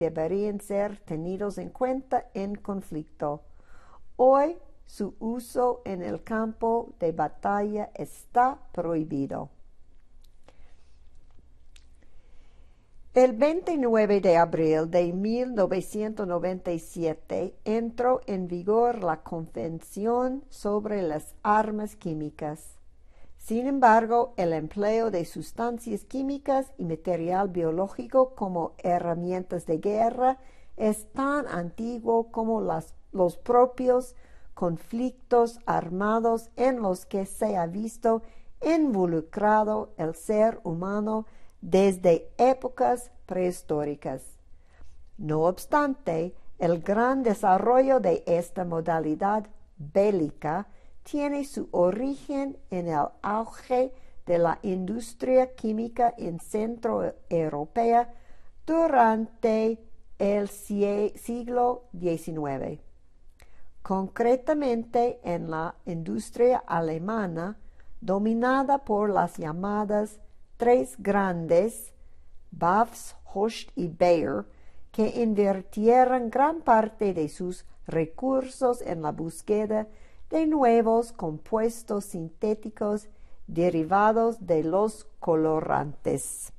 deberían ser tenidos en cuenta en conflicto. Hoy, su uso en el campo de batalla está prohibido. El 29 de abril de 1997 entró en vigor la Convención sobre las Armas Químicas. Sin embargo, el empleo de sustancias químicas y material biológico como herramientas de guerra es tan antiguo como los propios conflictos armados en los que se ha visto involucrado el ser humano desde épocas prehistóricas. No obstante, el gran desarrollo de esta modalidad bélica tiene su origen en el auge de la industria química en Centro Europea durante el siglo XIX. Concretamente en la industria alemana, dominada por las llamadas tres grandes, BASF, Hoechst y Bayer, que invirtieron gran parte de sus recursos en la búsqueda de nuevos compuestos sintéticos derivados de los colorantes.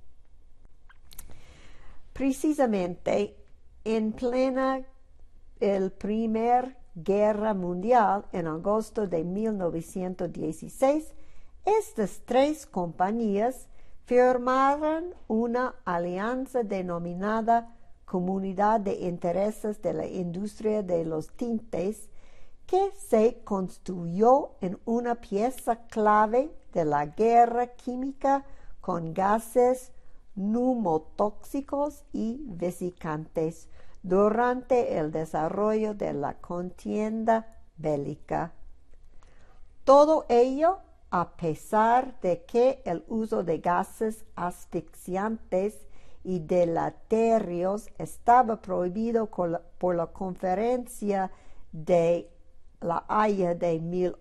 Precisamente en plena Primera Guerra Mundial, en agosto de 1916, estas tres compañías firmaron una alianza denominada Comunidad de Intereses de la Industria de los Tintes, que se constituyó en una pieza clave de la guerra química con gases neumotóxicos y vesicantes durante el desarrollo de la contienda bélica. Todo ello a pesar de que el uso de gases asfixiantes y deleterios estaba prohibido por la Conferencia de La Haya de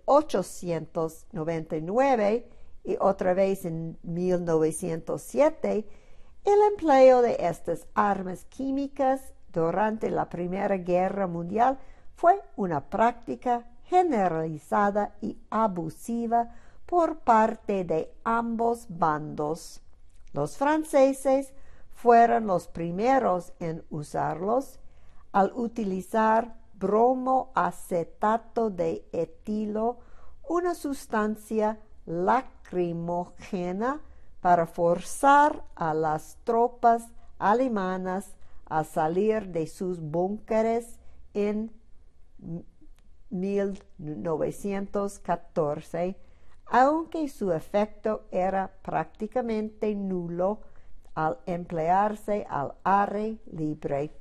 1899 y otra vez en 1907, el empleo de estas armas químicas durante la Primera Guerra Mundial fue una práctica generalizada y abusiva por parte de ambos bandos. Los franceses fueron los primeros en usarlos al utilizar bromoacetato de etilo, una sustancia lacrimógena, para forzar a las tropas alemanas a salir de sus búnkeres en 1914, aunque su efecto era prácticamente nulo al emplearse al aire libre.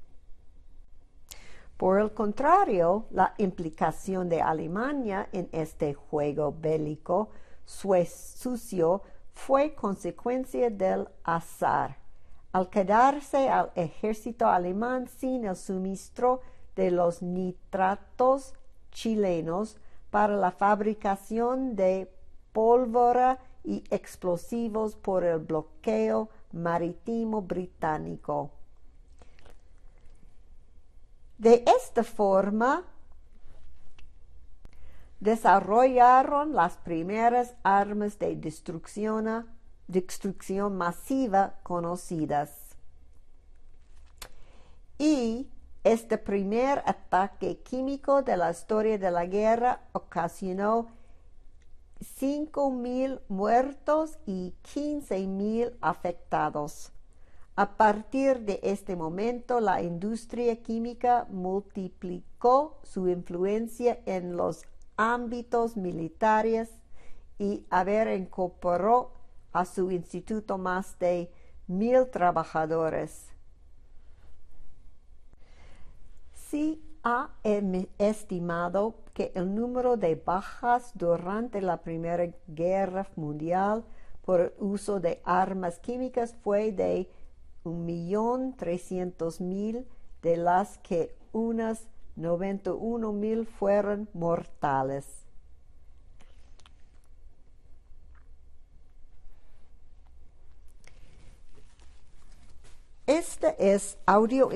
Por el contrario, la implicación de Alemania en este juego bélico sucio fue consecuencia del azar. Al quedarse al ejército alemán sin el suministro de los nitratos chilenos para la fabricación de pólvora y explosivos por el bloqueo marítimo británico. De esta forma, desarrollaron las primeras armas de destrucción masiva conocidas. Y este primer ataque químico de la historia de la guerra ocasionó 5,000 muertos y 15,000 afectados. A partir de este momento, la industria química multiplicó su influencia en los ámbitos militares y incorporó a su instituto más de 1,000 trabajadores. Se ha estimado que el número de bajas durante la Primera Guerra Mundial por el uso de armas químicas fue de 1,300,000, de las que unas 91,000 fueron mortales. Este es Audio